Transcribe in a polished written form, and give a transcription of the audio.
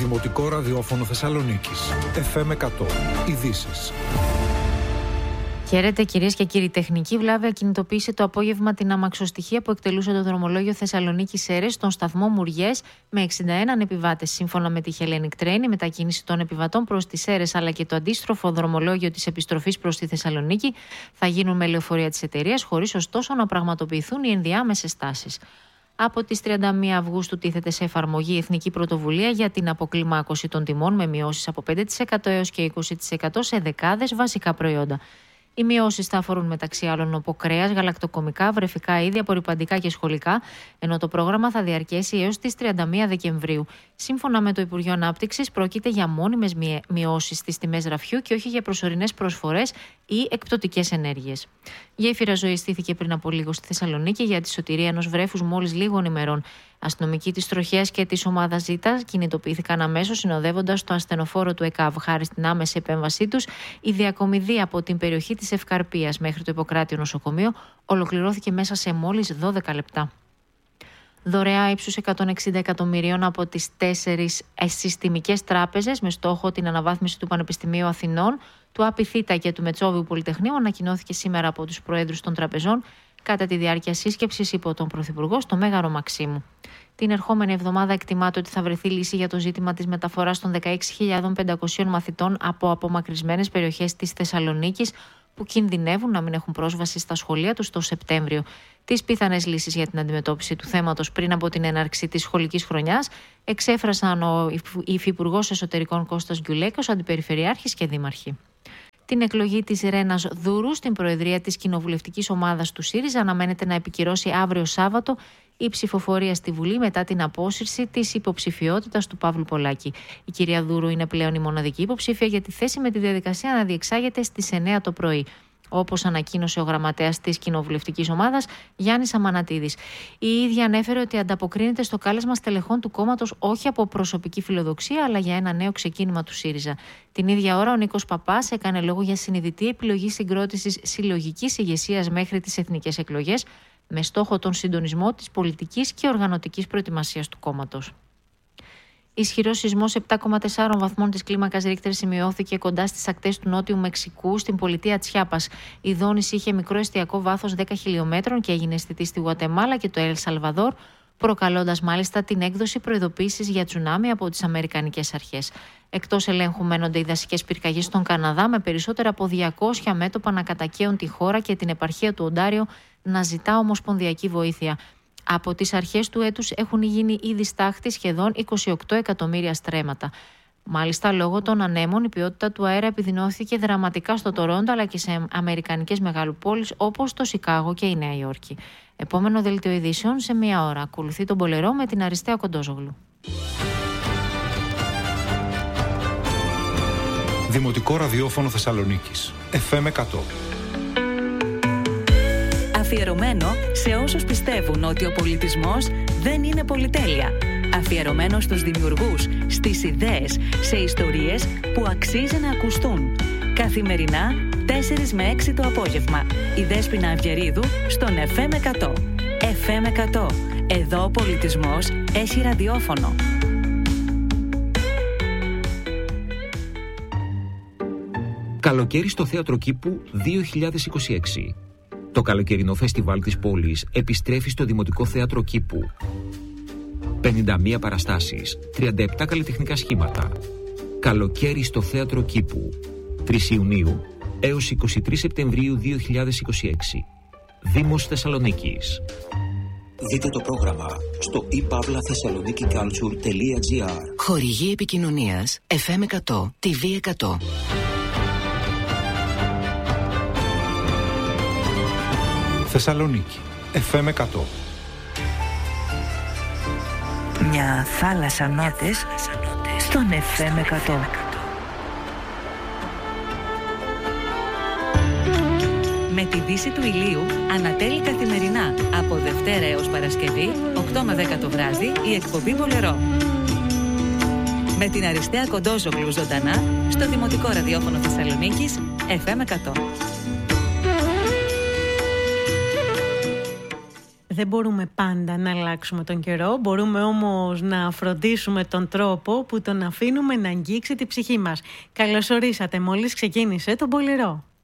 Δημοτικό ραδιόφωνο Θεσσαλονίκης. FM 100. Ειδήσεις. Χαίρετε κυρίες και κύριοι. Τεχνική βλάβη ακινητοποίησε το απόγευμα την αμαξοστοιχεία που εκτελούσε το δρομολόγιο Θεσσαλονίκη-Σέρρες στον σταθμό Μουριές με 61 επιβάτες. Σύμφωνα με τη Hellenic Train, η μετακίνηση των επιβατών προς τις Σέρρες αλλά και το αντίστροφο δρομολόγιο της επιστροφής προς τη Θεσσαλονίκη θα γίνουν με λεωφορεία της εταιρείας, χωρίς ωστόσο να πραγματοποιηθούν οι ενδιάμεσες στάσεις. Από τις 31 Αυγούστου τίθεται σε εφαρμογή η Εθνική Πρωτοβουλία για την αποκλιμάκωση των τιμών με μειώσεις από 5% έως και 20% σε δεκάδες βασικά προϊόντα. Οι μειώσεις θα αφορούν μεταξύ άλλων από κρέας, γαλακτοκομικά, βρεφικά είδη, απορρυπαντικά και σχολικά, ενώ το πρόγραμμα θα διαρκέσει έως τις 31 Δεκεμβρίου. Σύμφωνα με το Υπουργείο Ανάπτυξης, πρόκειται για μόνιμες μειώσεις στις τιμές ραφιού και όχι για προσωρινές προσφορές ή εκπτωτικές ενέργειες. Γέφυρα ζωής στήθηκε πριν από λίγο στη Θεσσαλονίκη για τη σωτηρία ενός βρέφους μόλις λίγων ημερών. Αστυνομικοί της Τροχέας και της ομάδας Ζήτα κινητοποιήθηκαν αμέσως, συνοδεύοντας το ασθενοφόρο του ΕΚΑΒ. Χάρη στην άμεση επέμβασή τους, η διακομιδή από την περιοχή της Ευκαρπίας μέχρι το Ιπποκράτιο νοσοκομείο ολοκληρώθηκε μέσα σε μόλις 12 λεπτά. Δωρεά ύψους 160 εκατομμυρίων από τις 4 συστημικές τράπεζες με στόχο την αναβάθμιση του Πανεπιστημίου Αθηνών, του ΑΠΙΘΙΤΑ και του Μετσόβιου Πολυτεχνείου ανακοινώθηκε σήμερα από τους προέδρους των τραπεζών κατά τη διάρκεια σύσκεψης υπό τον Πρωθυπουργό στο Μέγαρο Μαξίμου. Την ερχόμενη εβδομάδα εκτιμάται ότι θα βρεθεί λύση για το ζήτημα της μεταφοράς των 16.500 μαθητών από απομακρυσμένες περιοχές της Θεσσαλονίκης που κινδυνεύουν να μην έχουν πρόσβαση στα σχολεία τους το Σεπτέμβριο. Τις πιθανές λύσεις για την αντιμετώπιση του θέματος πριν από την έναρξη της σχολικής χρονιάς εξέφρασαν ο Υφυπουργός Εσωτερικών Κώστας Γκιουλέκος, Αντιπεριφερειάρχης και Δήμαρχοι. Την εκλογή της Ρένας Δούρου στην Προεδρία της Κοινοβουλευτικής Ομάδας του ΣΥΡΙΖΑ αναμένεται να επικυρώσει αύριο Σάββατο η ψηφοφορία στη Βουλή μετά την απόσυρση της υποψηφιότητας του Παύλου Πολάκη. Η κυρία Δούρου είναι πλέον η μοναδική υποψήφια για τη θέση, με τη διαδικασία να διεξάγεται στις 9 το πρωί. Όπως ανακοίνωσε ο γραμματέας της κοινοβουλευτικής ομάδας, Γιάννης Αμανατίδης. Η ίδια ανέφερε ότι ανταποκρίνεται στο κάλεσμα στελεχών του κόμματος όχι από προσωπική φιλοδοξία, αλλά για ένα νέο ξεκίνημα του ΣΥΡΙΖΑ. Την ίδια ώρα, ο Νίκος Παπάς έκανε λόγο για συνειδητή επιλογή συγκρότησης συλλογικής ηγεσίας μέχρι τις εθνικές εκλογές, με στόχο τον συντονισμό της πολιτικής και οργανωτικής προετοιμασίας του κόμματος. Ισχυρός σεισμός 7,4 βαθμών της κλίμακας Ρίχτερ σημειώθηκε κοντά στις ακτές του Νότιου Μεξικού, στην πολιτεία Τσιάπας. Η δόνηση είχε μικρό εστιακό βάθος 10 χιλιόμετρων και έγινε αισθητή στη Γουατεμάλα και το Ελ Σαλβαδόρ, προκαλώντας μάλιστα την έκδοση προειδοποίησης για τσουνάμι από τις Αμερικανικές αρχές. Εκτός ελέγχου μένονται οι δασικές πυρκαγιές στον Καναδά, με περισσότερα από 200 μέτωπα να κατακαίουν τη χώρα και την επαρχία του Οντάριο να ζητά ομοσπονδιακή βοήθεια. Από τις αρχές του έτους έχουν γίνει ήδη στάχτη σχεδόν 28 εκατομμύρια στρέμματα. Μάλιστα, λόγω των ανέμων, η ποιότητα του αέρα επιδεινώθηκε δραματικά στο Τορόντο αλλά και σε αμερικανικές μεγαλοπόλεις όπως το Σικάγο και η Νέα Υόρκη. Επόμενο δελτίο ειδήσεων σε μία ώρα. Ακολουθεί τον Πολερό με την Αριστεία Κοντόζογλου. Δημοτικό ραδιόφωνο Θεσσαλονίκης. FM 100. Αφιερωμένο σε όσους πιστεύουν ότι ο πολιτισμός δεν είναι πολυτέλεια. Αφιερωμένο στους δημιουργούς, στις ιδέες, σε ιστορίες που αξίζει να ακουστούν. Καθημερινά, 4 με 6 το απόγευμα. Η Δέσποινα Αυγερίδου στον FM 100. FM 100. Εδώ ο πολιτισμός έχει ραδιόφωνο. Καλοκαίρι στο Θέατρο Κήπου 2026. Το καλοκαιρινό φεστιβάλ της πόλης επιστρέφει στο Δημοτικό Θέατρο Κήπου. 51 παραστάσεις, 37 καλλιτεχνικά σχήματα. Καλοκαίρι στο Θέατρο Κήπου. 3 Ιουνίου έως 23 Σεπτεμβρίου 2026. Δήμος Θεσσαλονίκης. Δείτε το πρόγραμμα στο ipavlathessaloniki.culture.gr. Χορηγή επικοινωνίας FM 100, TV 100. Θεσσαλονίκη. FM 100. Μια θάλασσα νότες στον FM 100. Με τη δύση του ηλίου ανατέλει καθημερινά από Δευτέρα έως Παρασκευή 8 με 10 το βράδυ η εκπομπή Πολερό. Με την Αριστεία Κοντόζογλου ζωντανά στο Δημοτικό Ραδιόφωνο Θεσσαλονίκης FM 100. Δεν μπορούμε πάντα να αλλάξουμε τον καιρό, μπορούμε όμως να φροντίσουμε τον τρόπο που τον αφήνουμε να αγγίξει τη ψυχή μας. Καλώς ορίσατε, μόλις ξεκίνησε το Μπολερό.